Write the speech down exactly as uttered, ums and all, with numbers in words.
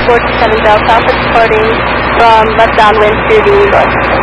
four two seven Delta Alpha departing from left downwind to the north.